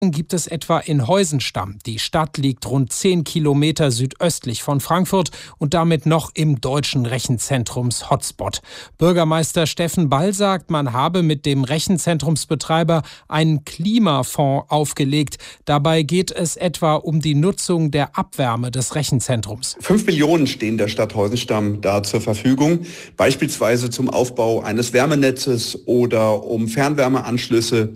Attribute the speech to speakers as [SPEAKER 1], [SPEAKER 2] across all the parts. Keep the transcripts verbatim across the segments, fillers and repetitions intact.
[SPEAKER 1] gibt es etwa in Heusenstamm. Die Stadt liegt rund zehn Kilometer südöstlich von Frankfurt und damit noch im deutschen Rechenzentrums-Hotspot. Bürgermeister Steffen Ball sagt, man habe mit dem Rechenzentrumsbetreiber einen Klimafonds aufgelegt. Dabei geht es etwa um die Nutzung der Abwärme des Rechenzentrums.
[SPEAKER 2] Fünf Millionen stehen der Stadt Heusenstamm da zur Verfügung, beispielsweise zum Aufbau eines Wärmenetzes oder um Fernwärmeanschlüsse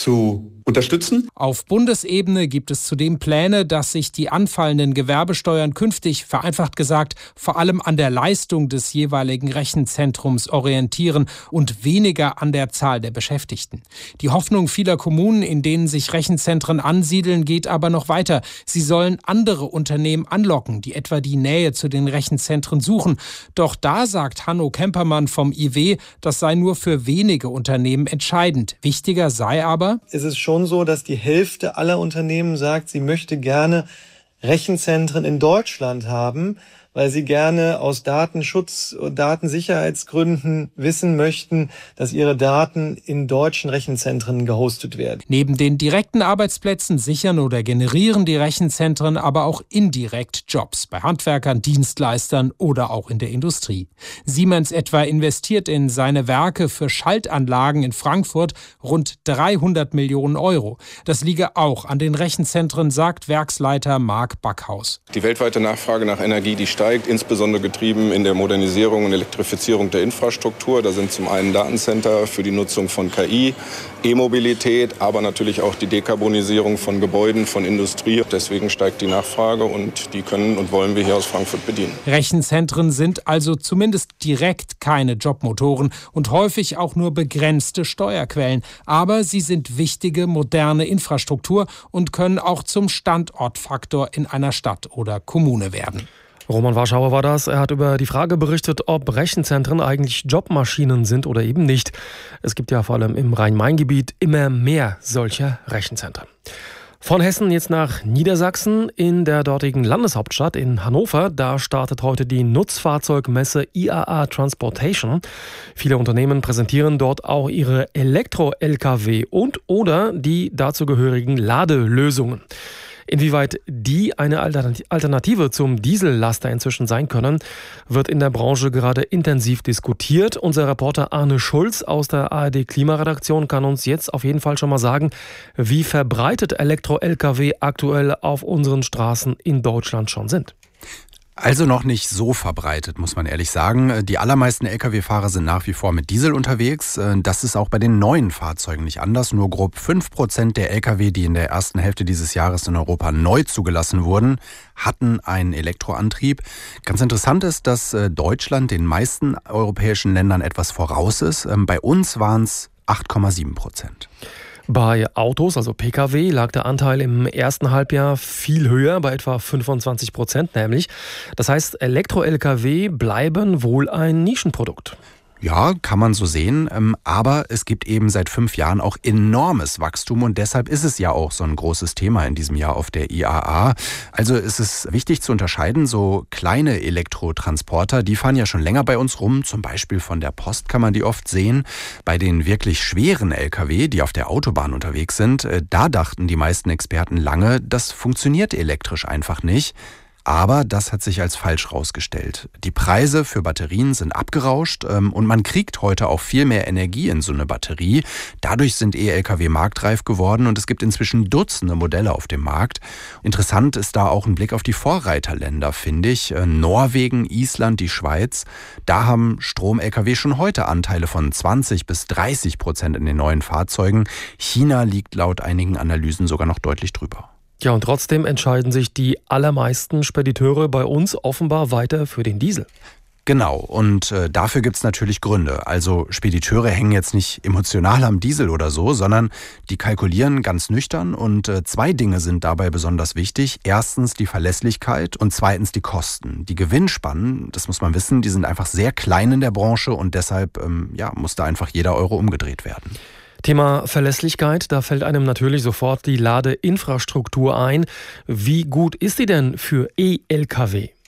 [SPEAKER 2] zu unterstützen.
[SPEAKER 1] Auf Bundesebene gibt es zudem Pläne, dass sich die anfallenden Gewerbesteuern künftig, vereinfacht gesagt, vor allem an der Leistung des jeweiligen Rechenzentrums orientieren und weniger an der Zahl der Beschäftigten. Die Hoffnung vieler Kommunen, in denen sich Rechenzentren ansiedeln, geht aber noch weiter. Sie sollen andere Unternehmen anlocken, die etwa die Nähe zu den Rechenzentren suchen. Doch da sagt Hanno Kempermann vom I W, das sei nur für wenige Unternehmen entscheidend. Wichtiger sei aber,
[SPEAKER 3] es ist schon so, dass die Hälfte aller Unternehmen sagt, sie möchte gerne Rechenzentren in Deutschland haben, weil sie gerne aus Datenschutz- und Datensicherheitsgründen wissen möchten, dass ihre Daten in deutschen Rechenzentren gehostet werden.
[SPEAKER 1] Neben den direkten Arbeitsplätzen sichern oder generieren die Rechenzentren aber auch indirekt Jobs bei Handwerkern, Dienstleistern oder auch in der Industrie. Siemens etwa investiert in seine Werke für Schaltanlagen in Frankfurt rund dreihundert Millionen Euro. Das liege auch an den Rechenzentren, sagt Werksleiter Marc Backhaus.
[SPEAKER 4] Die weltweite Nachfrage nach Energie, die steigt, insbesondere getrieben in der Modernisierung und Elektrifizierung der Infrastruktur. Da sind zum einen Datencenter für die Nutzung von K I, E-Mobilität, aber natürlich auch die Dekarbonisierung von Gebäuden, von Industrie. Deswegen steigt die Nachfrage und die können und wollen wir hier aus Frankfurt bedienen.
[SPEAKER 1] Rechenzentren sind also zumindest direkt keine Jobmotoren und häufig auch nur begrenzte Steuerquellen. Aber sie sind wichtige, moderne Infrastruktur und können auch zum Standortfaktor in einer Stadt oder Kommune werden.
[SPEAKER 5] Roman Warschauer war das. Er hat über die Frage berichtet, ob Rechenzentren eigentlich Jobmaschinen sind oder eben nicht. Es gibt ja vor allem im Rhein-Main-Gebiet immer mehr solcher Rechenzentren. Von Hessen jetzt nach Niedersachsen. In der dortigen Landeshauptstadt in Hannover, da startet heute die Nutzfahrzeugmesse I A A Transportation. Viele Unternehmen präsentieren dort auch ihre Elektro-L K W und oder die dazugehörigen Ladelösungen. Inwieweit die eine Alternative zum Diesellaster inzwischen sein können, wird in der Branche gerade intensiv diskutiert. Unser Reporter Arne Schulz aus der A R D-Klimaredaktion kann uns jetzt auf jeden Fall schon mal sagen, wie verbreitet Elektro-L K W aktuell auf unseren Straßen in Deutschland schon sind.
[SPEAKER 6] Also noch nicht so verbreitet, muss man ehrlich sagen. Die allermeisten L K W-Fahrer sind nach wie vor mit Diesel unterwegs. Das ist auch bei den neuen Fahrzeugen nicht anders. Nur grob fünf Prozent der L K W, die in der ersten Hälfte dieses Jahres in Europa neu zugelassen wurden, hatten einen Elektroantrieb. Ganz interessant ist, dass Deutschland den meisten europäischen Ländern etwas voraus ist. Bei uns waren es acht Komma sieben Prozent.
[SPEAKER 5] Bei Autos, also P K W, lag der Anteil im ersten Halbjahr viel höher, bei etwa fünfundzwanzig Prozent nämlich. Das heißt, Elektro-L K W bleiben wohl ein Nischenprodukt.
[SPEAKER 6] Ja, kann man so sehen, aber es gibt eben seit fünf Jahren auch enormes Wachstum und deshalb ist es ja auch so ein großes Thema in diesem Jahr auf der I A A. Also ist es wichtig zu unterscheiden, so kleine Elektrotransporter, die fahren ja schon länger bei uns rum, zum Beispiel von der Post kann man die oft sehen. Bei den wirklich schweren L K W, die auf der Autobahn unterwegs sind, da dachten die meisten Experten lange, das funktioniert elektrisch einfach nicht. Aber das hat sich als falsch rausgestellt. Die Preise für Batterien sind abgerauscht und man kriegt heute auch viel mehr Energie in so eine Batterie. Dadurch sind E-L K W marktreif geworden und es gibt inzwischen Dutzende Modelle auf dem Markt. Interessant ist da auch ein Blick auf die Vorreiterländer, finde ich. Norwegen, Island, die Schweiz. Da haben Strom-L K W schon heute Anteile von zwanzig bis dreißig Prozent in den neuen Fahrzeugen. China liegt laut einigen Analysen sogar noch deutlich drüber.
[SPEAKER 5] Ja, und trotzdem entscheiden sich die allermeisten Spediteure bei uns offenbar weiter für den Diesel.
[SPEAKER 6] Genau, und äh, dafür gibt's natürlich Gründe. Also Spediteure hängen jetzt nicht emotional am Diesel oder so, sondern die kalkulieren ganz nüchtern und äh, zwei Dinge sind dabei besonders wichtig. Erstens die Verlässlichkeit und zweitens die Kosten. Die Gewinnspannen, das muss man wissen, die sind einfach sehr klein in der Branche und deshalb ähm, ja, muss da einfach jeder Euro umgedreht werden.
[SPEAKER 5] Thema Verlässlichkeit, da fällt einem natürlich sofort die Ladeinfrastruktur ein. Wie gut ist die denn für E-L K W?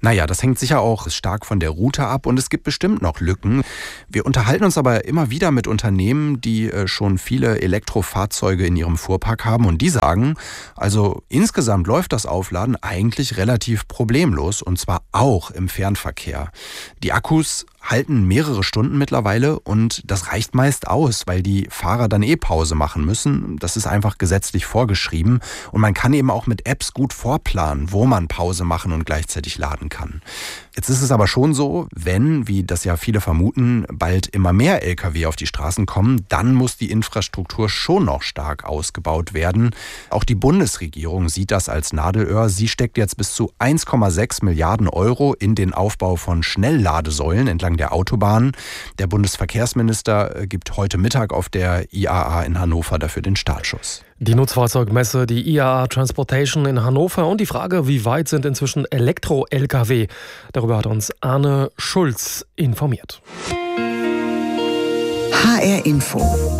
[SPEAKER 6] Naja, das hängt sicher auch stark von der Route ab und es gibt bestimmt noch Lücken. Wir unterhalten uns aber immer wieder mit Unternehmen, die schon viele Elektrofahrzeuge in ihrem Fuhrpark haben und die sagen, also insgesamt läuft das Aufladen eigentlich relativ problemlos und zwar auch im Fernverkehr. Die Akkus halten mehrere Stunden mittlerweile und das reicht meist aus, weil die Fahrer dann eh Pause machen müssen. Das ist einfach gesetzlich vorgeschrieben und man kann eben auch mit Apps gut vorplanen, wo man Pause machen und gleichzeitig laden kann. Jetzt ist es aber schon so, wenn, wie das ja viele vermuten, bald immer mehr L K W auf die Straßen kommen, dann muss die Infrastruktur schon noch stark ausgebaut werden. Auch die Bundesregierung sieht das als Nadelöhr. Sie steckt jetzt bis zu eins Komma sechs Milliarden Euro in den Aufbau von Schnellladesäulen entlang der Autobahn. Der Bundesverkehrsminister gibt heute Mittag auf der I A A in Hannover dafür den Startschuss.
[SPEAKER 5] Die Nutzfahrzeugmesse, die I A A Transportation in Hannover und die Frage, wie weit sind inzwischen Elektro-L K W? Darüber hat uns Arne Schulz informiert.
[SPEAKER 7] H R Info.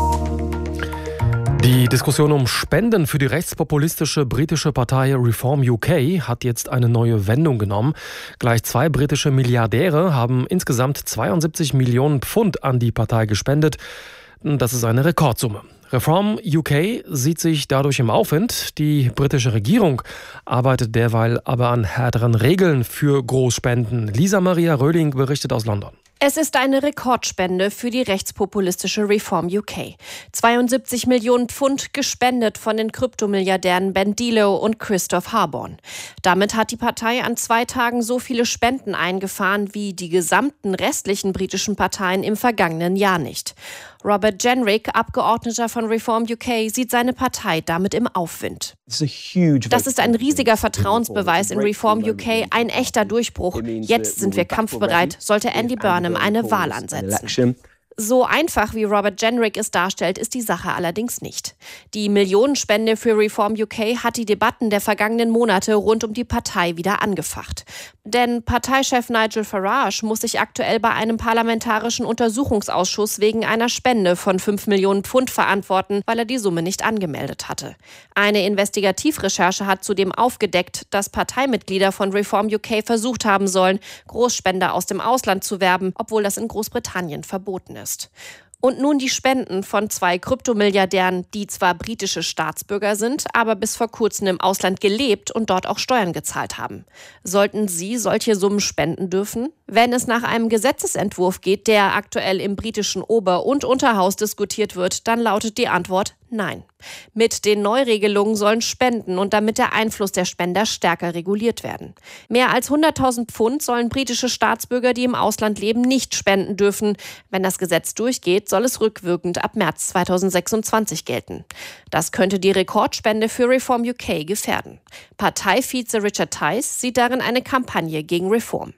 [SPEAKER 5] Die Diskussion um Spenden für die rechtspopulistische britische Partei Reform U K hat jetzt eine neue Wendung genommen. Gleich zwei britische Milliardäre haben insgesamt zweiundsiebzig Millionen Pfund an die Partei gespendet. Das ist eine Rekordsumme. Reform U K sieht sich dadurch im Aufwind. Die britische Regierung arbeitet derweil aber an härteren Regeln für Großspenden. Lisa Maria Röhling berichtet aus London.
[SPEAKER 8] Es ist eine Rekordspende für die rechtspopulistische Reform U K. zweiundsiebzig Millionen Pfund gespendet von den Kryptomilliardären Ben Dilo und Christoph Harborn. Damit hat die Partei an zwei Tagen so viele Spenden eingefahren wie die gesamten restlichen britischen Parteien im vergangenen Jahr nicht. Robert Jenrick, Abgeordneter von Reform U K, sieht seine Partei damit im Aufwind. Das ist ein riesiger Vertrauensbeweis in Reform U K, ein echter Durchbruch. Jetzt sind wir kampfbereit, sollte Andy Burnham eine Wahl ansetzen. So einfach, wie Robert Jenrick es darstellt, ist die Sache allerdings nicht. Die Millionenspende für Reform U K hat die Debatten der vergangenen Monate rund um die Partei wieder angefacht. Denn Parteichef Nigel Farage muss sich aktuell bei einem parlamentarischen Untersuchungsausschuss wegen einer Spende von fünf Millionen Pfund verantworten, weil er die Summe nicht angemeldet hatte. Eine Investigativrecherche hat zudem aufgedeckt, dass Parteimitglieder von Reform U K versucht haben sollen, Großspender aus dem Ausland zu werben, obwohl das in Großbritannien verboten ist. Ist. Und nun die Spenden von zwei Kryptomilliardären, die zwar britische Staatsbürger sind, aber bis vor kurzem im Ausland gelebt und dort auch Steuern gezahlt haben. Sollten sie solche Summen spenden dürfen? Wenn es nach einem Gesetzesentwurf geht, der aktuell im britischen Ober- und Unterhaus diskutiert wird, dann lautet die Antwort nein. Mit den Neuregelungen sollen Spenden und damit der Einfluss der Spender stärker reguliert werden. Mehr als hunderttausend Pfund sollen britische Staatsbürger, die im Ausland leben, nicht spenden dürfen. Wenn das Gesetz durchgeht, soll es rückwirkend ab März zweitausendsechsundzwanzig gelten. Das könnte die Rekordspende für Reform U K gefährden. Parteivize Richard Tice sieht darin eine Kampagne gegen Reform.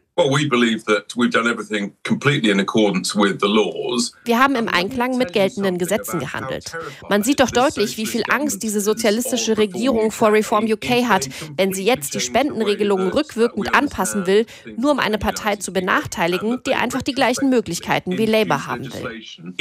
[SPEAKER 8] Wir haben im Einklang mit geltenden Gesetzen gehandelt. Man sieht doch deutlich, wie viel Angst diese sozialistische Regierung vor Reform U K hat, wenn sie jetzt die Spendenregelungen rückwirkend anpassen will, nur um eine Partei zu benachteiligen, die einfach die gleichen Möglichkeiten wie Labour haben will.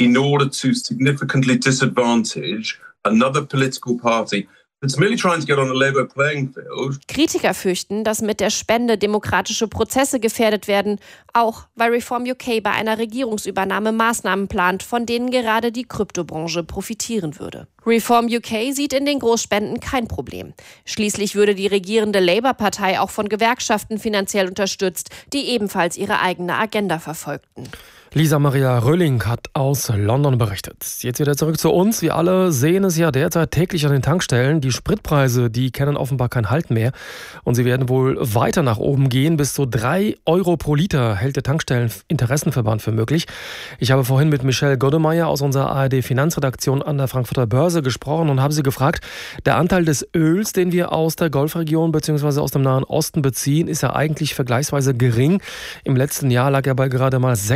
[SPEAKER 8] Kritiker fürchten, dass mit der Spende demokratische Prozesse gefährdet werden, auch weil Reform U K bei einer Regierungsübernahme Maßnahmen plant, von denen gerade die Kryptobranche profitieren würde. Reform U K sieht in den Großspenden kein Problem. Schließlich würde die regierende Labour-Partei auch von Gewerkschaften finanziell unterstützt, die ebenfalls ihre eigene Agenda verfolgten.
[SPEAKER 5] Lisa Maria Röhling hat aus London berichtet. Jetzt wieder zurück zu uns. Wir alle sehen es ja derzeit täglich an den Tankstellen. Die Spritpreise, die kennen offenbar kein Halt mehr. Und sie werden wohl weiter nach oben gehen. Bis zu drei Euro pro Liter hält der Tankstelleninteressenverband für möglich. Ich habe vorhin mit Michelle Goddemeyer aus unserer A R D-Finanzredaktion an der Frankfurter Börse gesprochen und habe sie gefragt, der Anteil des Öls, den wir aus der Golfregion bzw. aus dem Nahen Osten beziehen, ist ja eigentlich vergleichsweise gering. Im letzten Jahr lag er bei gerade mal sechs Prozent.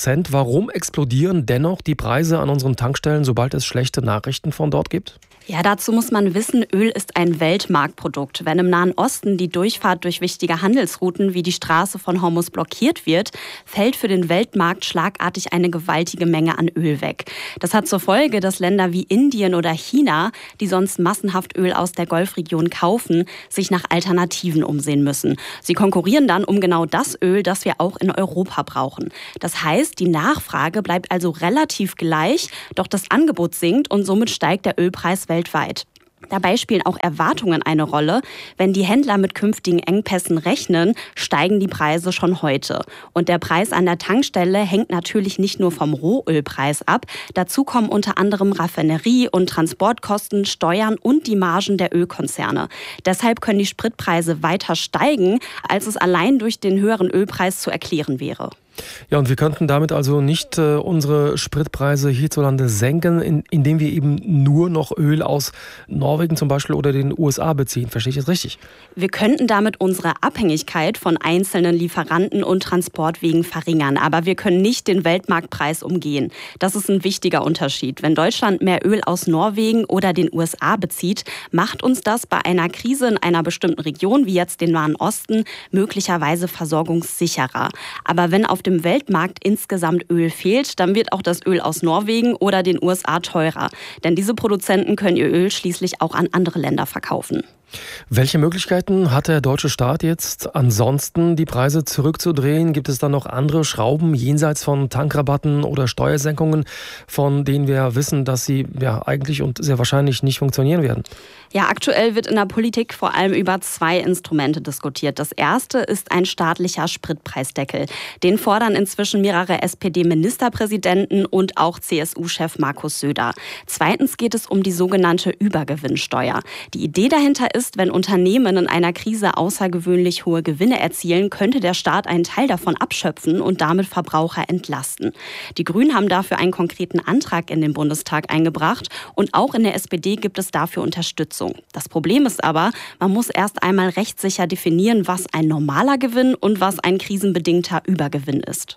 [SPEAKER 5] Prozent. Warum explodieren dennoch die Preise an unseren Tankstellen, sobald es schlechte Nachrichten von dort gibt?
[SPEAKER 7] Ja, dazu muss man wissen, Öl ist ein Weltmarktprodukt. Wenn im Nahen Osten die Durchfahrt durch wichtige Handelsrouten wie die Straße von Hormuz blockiert wird, fällt für den Weltmarkt schlagartig eine gewaltige Menge an Öl weg. Das hat zur Folge, dass Länder wie Indien oder China, die sonst massenhaft Öl aus der Golfregion kaufen, sich nach Alternativen umsehen müssen. Sie konkurrieren dann um genau das Öl, das wir auch in Europa brauchen. Das heißt, die Nachfrage bleibt also relativ gleich, doch das Angebot sinkt und somit steigt der Ölpreis weltweit. Dabei spielen auch Erwartungen eine Rolle. Wenn die Händler mit künftigen Engpässen rechnen, steigen die Preise schon heute. Und der Preis an der Tankstelle hängt natürlich nicht nur vom Rohölpreis ab. Dazu kommen unter anderem Raffinerie- und Transportkosten, Steuern und die Margen der Ölkonzerne. Deshalb können die Spritpreise weiter steigen, als es allein durch den höheren Ölpreis zu erklären wäre.
[SPEAKER 5] Ja, und wir könnten damit also nicht äh, unsere Spritpreise hierzulande senken, in, indem wir eben nur noch Öl aus Norwegen zum Beispiel oder den U S A beziehen. Verstehe ich das richtig?
[SPEAKER 7] Wir könnten damit unsere Abhängigkeit von einzelnen Lieferanten und Transportwegen verringern. Aber wir können nicht den Weltmarktpreis umgehen. Das ist ein wichtiger Unterschied. Wenn Deutschland mehr Öl aus Norwegen oder den U S A bezieht, macht uns das bei einer Krise in einer bestimmten Region, wie jetzt den Nahen Osten, möglicherweise versorgungssicherer. Aber wenn auf dem Weltmarkt insgesamt Öl fehlt, dann wird auch das Öl aus Norwegen oder den U S A teurer. Denn diese Produzenten können ihr Öl schließlich auch an andere Länder verkaufen.
[SPEAKER 5] Welche Möglichkeiten hat der deutsche Staat jetzt ansonsten, die Preise zurückzudrehen? Gibt es da noch andere Schrauben jenseits von Tankrabatten oder Steuersenkungen, von denen wir wissen, dass sie ja eigentlich und sehr wahrscheinlich nicht funktionieren werden?
[SPEAKER 7] Ja, aktuell wird in der Politik vor allem über zwei Instrumente diskutiert. Das erste ist ein staatlicher Spritpreisdeckel. Den fordern inzwischen mehrere S P D-Ministerpräsidenten und auch C S U-Chef Markus Söder. Zweitens geht es um die sogenannte Übergewinnsteuer. Die Idee dahinter ist, wenn Unternehmen in einer Krise außergewöhnlich hohe Gewinne erzielen, könnte der Staat einen Teil davon abschöpfen und damit Verbraucher entlasten. Die Grünen haben dafür einen konkreten Antrag in den Bundestag eingebracht und auch in der S P D gibt es dafür Unterstützung. Das Problem ist aber, man muss erst einmal rechtssicher definieren, was ein normaler Gewinn und was ein krisenbedingter Übergewinn ist.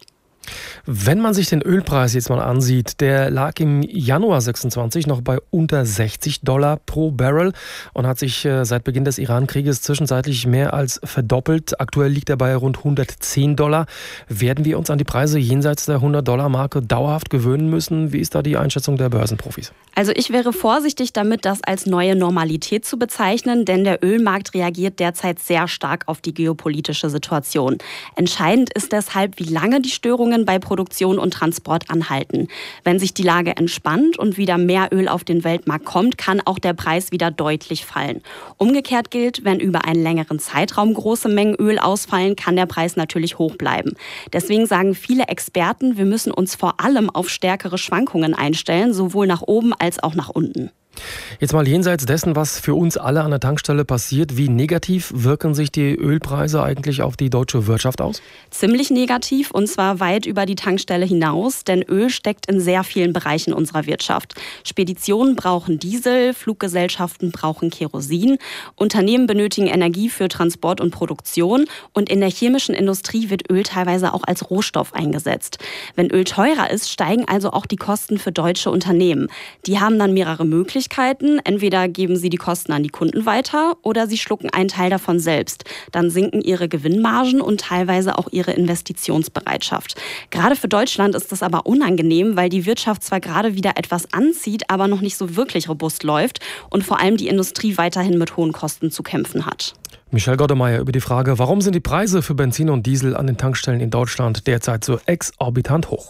[SPEAKER 5] Wenn man sich den Ölpreis jetzt mal ansieht, der lag im Januar sechsundzwanzig noch bei unter sechzig Dollar pro Barrel und hat sich seit Beginn des Iran-Krieges zwischenzeitlich mehr als verdoppelt. Aktuell liegt er bei rund hundertzehn Dollar. Werden wir uns an die Preise jenseits der hundert-Dollar-Marke dauerhaft gewöhnen müssen? Wie ist da die Einschätzung der Börsenprofis?
[SPEAKER 7] Also ich wäre vorsichtig damit, das als neue Normalität zu bezeichnen, denn der Ölmarkt reagiert derzeit sehr stark auf die geopolitische Situation. Entscheidend ist deshalb, wie lange die Störungen bei Produktion und Transport anhalten. Wenn sich die Lage entspannt und wieder mehr Öl auf den Weltmarkt kommt, kann auch der Preis wieder deutlich fallen. Umgekehrt gilt, wenn über einen längeren Zeitraum große Mengen Öl ausfallen, kann der Preis natürlich hoch bleiben. Deswegen sagen viele Experten, wir müssen uns vor allem auf stärkere Schwankungen einstellen, sowohl nach oben als auch nach unten.
[SPEAKER 5] Jetzt mal jenseits dessen, was für uns alle an der Tankstelle passiert, wie negativ wirken sich die Ölpreise eigentlich auf die deutsche Wirtschaft aus?
[SPEAKER 7] Ziemlich negativ und zwar weit über die Tankstelle hinaus, denn Öl steckt in sehr vielen Bereichen unserer Wirtschaft. Speditionen brauchen Diesel, Fluggesellschaften brauchen Kerosin, Unternehmen benötigen Energie für Transport und Produktion und in der chemischen Industrie wird Öl teilweise auch als Rohstoff eingesetzt. Wenn Öl teurer ist, steigen also auch die Kosten für deutsche Unternehmen. Die haben dann mehrere Möglichkeiten. Entweder geben sie die Kosten an die Kunden weiter oder sie schlucken einen Teil davon selbst. Dann sinken ihre Gewinnmargen und teilweise auch ihre Investitionsbereitschaft. Gerade für Deutschland ist das aber unangenehm, weil die Wirtschaft zwar gerade wieder etwas anzieht, aber noch nicht so wirklich robust läuft und vor allem die Industrie weiterhin mit hohen Kosten zu kämpfen hat.
[SPEAKER 5] Michel Goddemeyer über die Frage, warum sind die Preise für Benzin und Diesel an den Tankstellen in Deutschland derzeit so exorbitant hoch?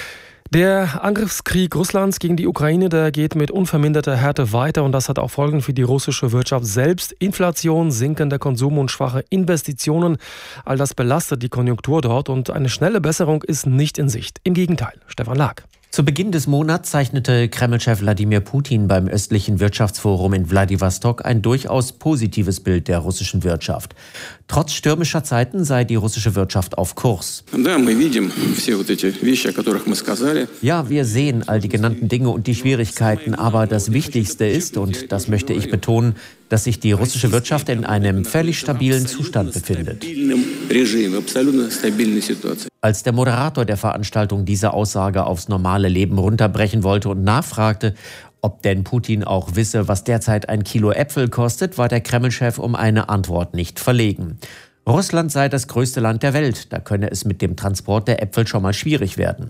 [SPEAKER 5] Der Angriffskrieg Russlands gegen die Ukraine, der geht mit unverminderter Härte weiter und das hat auch Folgen für die russische Wirtschaft selbst. Inflation, sinkender Konsum und schwache Investitionen, all das belastet die Konjunktur dort und eine schnelle Besserung ist nicht in Sicht. Im Gegenteil, Stefan Lag.
[SPEAKER 9] Zu Beginn des Monats zeichnete Kreml-Chef Wladimir Putin beim östlichen Wirtschaftsforum in Wladiwostok ein durchaus positives Bild der russischen Wirtschaft. Trotz stürmischer Zeiten sei die russische Wirtschaft auf Kurs. Ja, wir sehen all die genannten Dinge und die Schwierigkeiten, aber das Wichtigste ist, und das möchte ich betonen, dass sich die russische Wirtschaft in einem völlig stabilen Zustand befindet. Als der Moderator der Veranstaltung diese Aussage aufs normale Leben runterbrechen wollte und nachfragte, ob denn Putin auch wisse, was derzeit ein Kilo Äpfel kostet, war der Kreml-Chef um eine Antwort nicht verlegen. Russland sei das größte Land der Welt, da könne es mit dem Transport der Äpfel schon mal schwierig werden.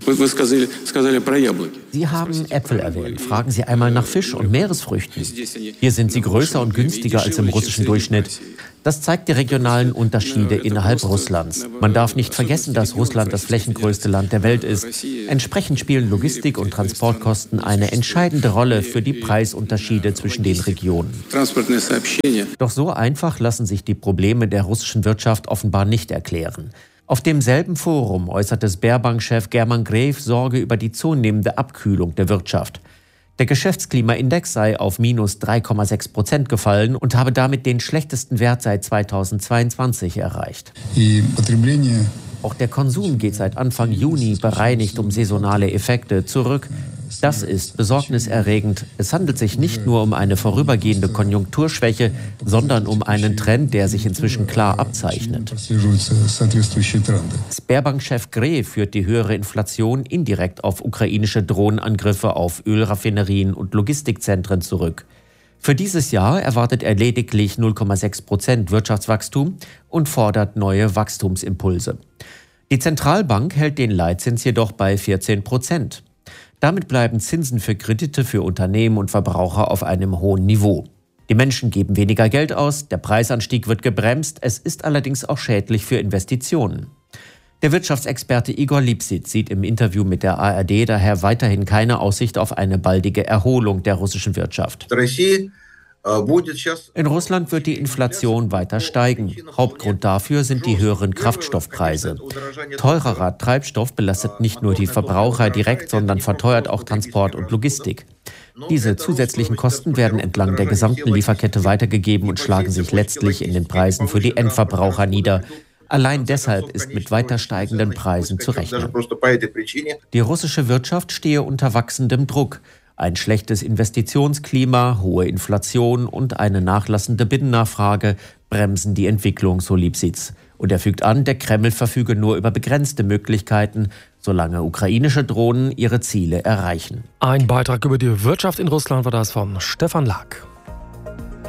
[SPEAKER 9] Sie haben Äpfel erwähnt. Fragen Sie einmal nach Fisch und Meeresfrüchten. Hier sind sie größer und günstiger als im russischen Durchschnitt. Das zeigt die regionalen Unterschiede innerhalb Russlands. Man darf nicht vergessen, dass Russland das flächengrößte Land der Welt ist. Entsprechend spielen Logistik- und Transportkosten eine entscheidende Rolle für die Preisunterschiede zwischen den Regionen. Doch so einfach lassen sich die Probleme der russischen Wirtschaft offenbar nicht erklären. Auf demselben Forum äußerte Sberbank-Chef German Gref Sorge über die zunehmende Abkühlung der Wirtschaft. Der Geschäftsklimaindex sei auf minus drei Komma sechs Prozent gefallen und habe damit den schlechtesten Wert seit zweitausendzweiundzwanzig erreicht. Auch der Konsum geht seit Anfang Juni bereinigt um saisonale Effekte zurück. Das ist besorgniserregend. Es handelt sich nicht nur um eine vorübergehende Konjunkturschwäche, sondern um einen Trend, der sich inzwischen klar abzeichnet. Sberbank-Chef Gref führt die höhere Inflation indirekt auf ukrainische Drohnenangriffe auf Ölraffinerien und Logistikzentren zurück. Für dieses Jahr erwartet er lediglich null Komma sechs Prozent Wirtschaftswachstum und fordert neue Wachstumsimpulse. Die Zentralbank hält den Leitzins jedoch bei vierzehn Prozent. Damit bleiben Zinsen für Kredite für Unternehmen und Verbraucher auf einem hohen Niveau. Die Menschen geben weniger Geld aus, der Preisanstieg wird gebremst, es ist allerdings auch schädlich für Investitionen. Der Wirtschaftsexperte Igor Lipšić sieht im Interview mit der A R D daher weiterhin keine Aussicht auf eine baldige Erholung der russischen Wirtschaft. In Russland wird die Inflation weiter steigen. Hauptgrund dafür sind die höheren Kraftstoffpreise. Teurerer Treibstoff belastet nicht nur die Verbraucher direkt, sondern verteuert auch Transport und Logistik. Diese zusätzlichen Kosten werden entlang der gesamten Lieferkette weitergegeben und schlagen sich letztlich in den Preisen für die Endverbraucher nieder. Allein deshalb ist mit weiter steigenden Preisen zu rechnen. Die russische Wirtschaft stehe unter wachsendem Druck. Ein schlechtes Investitionsklima, hohe Inflation und eine nachlassende Binnennachfrage bremsen die Entwicklung, so Lipšić. Und er fügt an, der Kreml verfüge nur über begrenzte Möglichkeiten, solange ukrainische Drohnen ihre Ziele erreichen.
[SPEAKER 5] Ein Beitrag über die Wirtschaft in Russland war das von Stefan Lack.